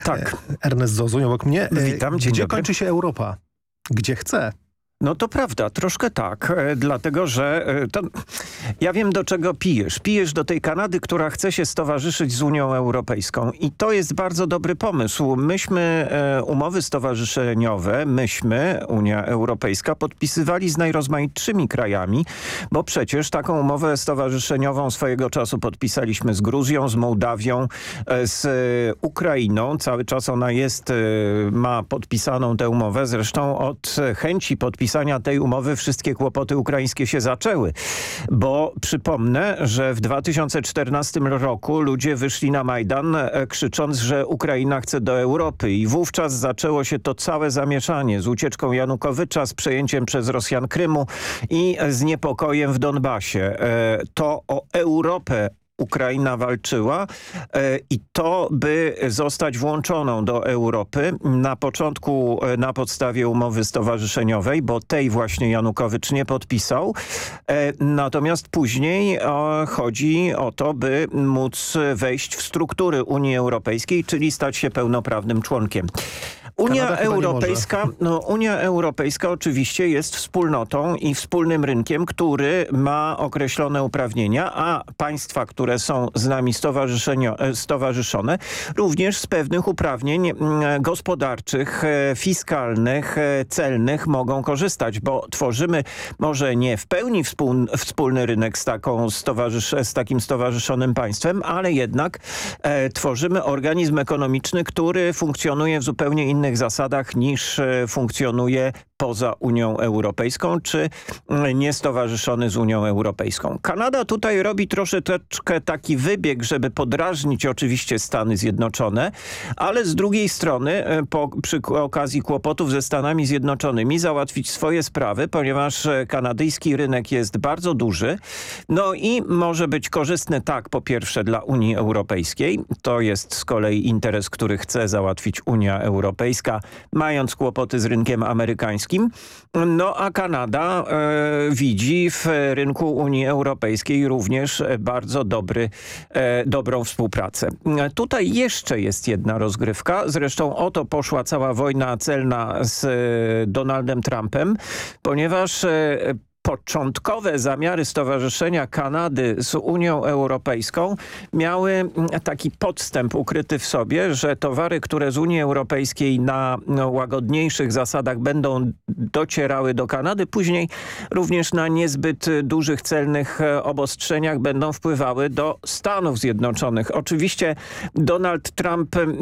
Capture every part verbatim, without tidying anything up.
Tak. Ernest Zozuń obok mnie. Witam, dzień Gdzie dobry. kończy się Europa? Gdzie chce? No to prawda, troszkę tak, e, dlatego że e, to, ja wiem, do czego pijesz. Pijesz do tej Kanady, która chce się stowarzyszyć z Unią Europejską i to jest bardzo dobry pomysł. Myśmy e, umowy stowarzyszeniowe, myśmy, Unia Europejska, podpisywali z najrozmaitszymi krajami, bo przecież taką umowę stowarzyszeniową swojego czasu podpisaliśmy z Gruzją, z Mołdawią, e, z Ukrainą. Cały czas ona jest, e, ma podpisaną tę umowę, zresztą od chęci podpisania tej umowy wszystkie kłopoty ukraińskie się zaczęły, bo przypomnę, że w dwa tysiące czternastym roku ludzie wyszli na Majdan e, krzycząc, że Ukraina chce do Europy i wówczas zaczęło się to całe zamieszanie z ucieczką Janukowycza, z przejęciem przez Rosjan Krymu i z niepokojem w Donbasie. E, to o Europę Ukraina walczyła e, i to, by zostać włączoną do Europy na początku e, na podstawie umowy stowarzyszeniowej, bo tej właśnie Janukowycz nie podpisał. E, natomiast później e, chodzi o to, by móc wejść w struktury Unii Europejskiej, czyli stać się pełnoprawnym członkiem. Unia Europejska, no, Unia Europejska oczywiście jest wspólnotą i wspólnym rynkiem, który ma określone uprawnienia, a państwa, które są z nami stowarzyszone, również z pewnych uprawnień gospodarczych, fiskalnych, celnych mogą korzystać, bo tworzymy może nie w pełni wspólny rynek z, taką z takim stowarzyszonym państwem, ale jednak e, tworzymy organizm ekonomiczny, który funkcjonuje w zupełnie innych zasadach niż e, funkcjonuje poza Unią Europejską, czy niestowarzyszony z Unią Europejską. Kanada tutaj robi troszeczkę taki wybieg, żeby podrażnić oczywiście Stany Zjednoczone, ale z drugiej strony po, przy okazji kłopotów ze Stanami Zjednoczonymi załatwić swoje sprawy, ponieważ kanadyjski rynek jest bardzo duży, no i może być korzystny tak po pierwsze dla Unii Europejskiej, to jest z kolei interes, który chce załatwić Unia Europejska, mając kłopoty z rynkiem amerykańskim. No a Kanada e, widzi w rynku Unii Europejskiej również bardzo dobry, e, dobrą współpracę. Tutaj jeszcze jest jedna rozgrywka, zresztą o to poszła cała wojna celna z e, Donaldem Trumpem, ponieważ e, początkowe zamiary stowarzyszenia Kanady z Unią Europejską miały taki podstęp ukryty w sobie, że towary, które z Unii Europejskiej na no, łagodniejszych zasadach będą docierały do Kanady, później również na niezbyt dużych celnych obostrzeniach będą wpływały do Stanów Zjednoczonych. Oczywiście Donald Trump e,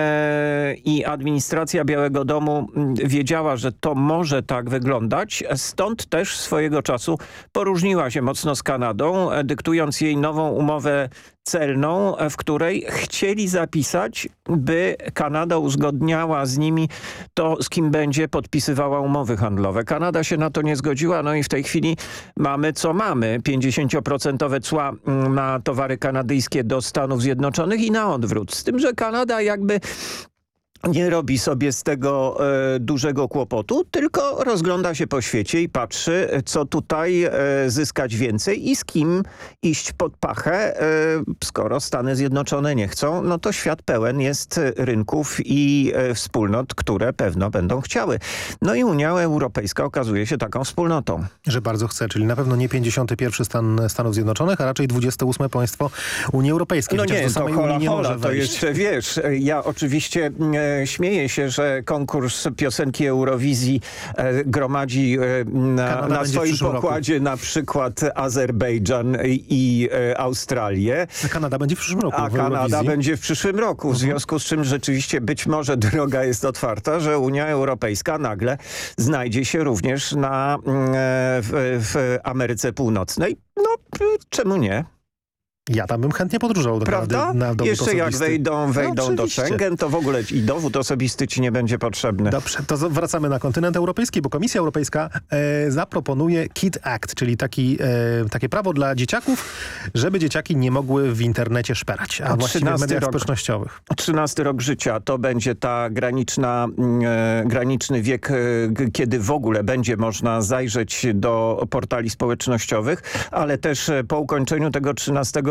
i administracja Białego Domu wiedziała, że to może tak wyglądać, stąd też swojego czasu poróżniła się mocno z Kanadą, dyktując jej nową umowę celną, w której chcieli zapisać, by Kanada uzgodniała z nimi to, z kim będzie podpisywała umowy handlowe. Kanada się na to nie zgodziła, no i w tej chwili mamy co mamy. pięćdziesięcioprocentowe cła na towary kanadyjskie do Stanów Zjednoczonych i na odwrót. Z tym, że Kanada jakby nie robi sobie z tego e, dużego kłopotu, tylko rozgląda się po świecie i patrzy, co tutaj e, zyskać więcej i z kim iść pod pachę. E, skoro Stany Zjednoczone nie chcą, no to świat pełen jest rynków i e, wspólnot, które pewno będą chciały. No i Unia Europejska okazuje się taką wspólnotą. Że bardzo chce, czyli na pewno nie pięćdziesiąty pierwszy stan Stanów Zjednoczonych, a raczej dwudzieste ósme państwo Unii Europejskiej. No nie, do to hola, nie hola, może to jeszcze wiesz, ja oczywiście e, śmieję się, że konkurs piosenki Eurowizji e, gromadzi e, na, na swoim pokładzie roku. Na przykład Azerbejdżan i, i e, Australię. A Kanada będzie w przyszłym roku. A Kanada będzie w przyszłym roku, w związku z czym rzeczywiście być może droga jest otwarta, że Unia Europejska nagle znajdzie się również na, e, w, w Ameryce Północnej. No, czemu nie? Ja tam bym chętnie podróżował do Prawda? Kanady na dowód Jeszcze osobisty. jak wejdą, wejdą no, do Schengen, to w ogóle i dowód osobisty ci nie będzie potrzebny. Dobrze, to wracamy na kontynent europejski, bo Komisja Europejska e, zaproponuje Kid Act, czyli taki, e, takie prawo dla dzieciaków, żeby dzieciaki nie mogły w internecie szperać, a właściwie w mediach rok, społecznościowych. trzynasty rok życia to będzie ta graniczna, e, graniczny wiek, e, kiedy w ogóle będzie można zajrzeć do portali społecznościowych, ale też po ukończeniu tego trzynastego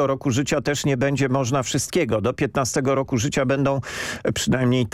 roku życia też nie będzie można wszystkiego. Do piętnastego roku życia będą przynajmniej